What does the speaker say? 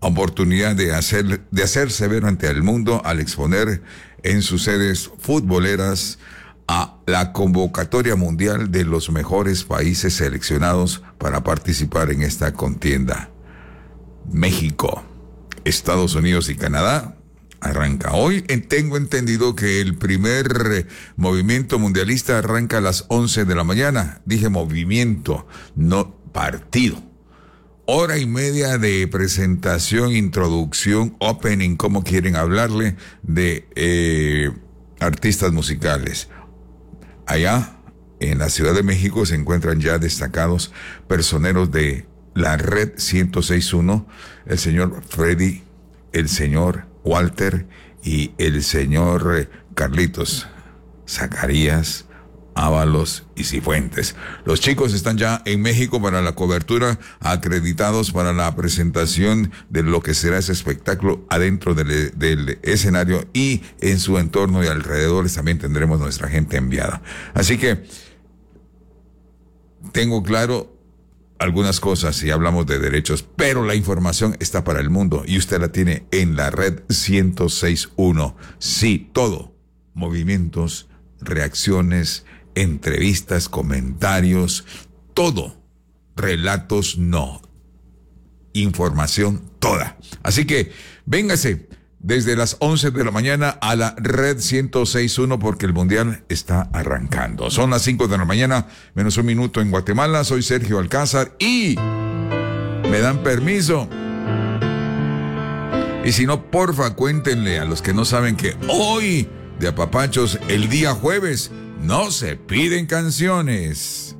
oportunidad de hacerse ver ante el mundo al exponer en sus sedes futboleras a la convocatoria mundial de los mejores países seleccionados para participar en esta contienda. México, Estados Unidos y Canadá arranca hoy. Tengo entendido que el primer movimiento mundialista arranca a las 11 de la mañana. Dije movimiento, no partido. Hora y media de presentación, introducción, opening, como quieren hablarle, de artistas musicales. Allá, en la Ciudad de México, se encuentran ya destacados personeros de la Red 106.1, el señor Freddy, el señor Walter y el señor Carlitos, Zacarías, Ábalos y Cifuentes. Los chicos están ya en México para la cobertura, acreditados para la presentación de lo que será ese espectáculo adentro del escenario, y en su entorno y alrededores también tendremos nuestra gente enviada. Así que tengo claro algunas cosas y hablamos de derechos, pero la información está para el mundo y usted la tiene en la Red 106.1. Sí, todo. Movimientos, reacciones, entrevistas, comentarios, todo. Relatos, no. Información, toda. Así que, véngase desde las 11 de la mañana a la Red 106.1 porque el Mundial está arrancando. Son las 5 de la mañana, menos un minuto en Guatemala. Soy Sergio Alcázar y me dan permiso. Y si no, porfa, cuéntenle a los que no saben que hoy, de apapachos, el día jueves, no se piden canciones.